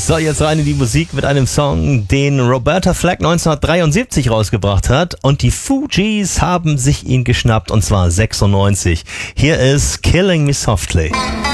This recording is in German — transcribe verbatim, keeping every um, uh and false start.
So, jetzt rein in die Musik mit einem Song, den Roberta Flack neunzehnhundertdreiundsiebzig rausgebracht hat. Und die Fugees haben sich ihn geschnappt, und zwar sechsundneunzig. Hier ist Killing Me Softly.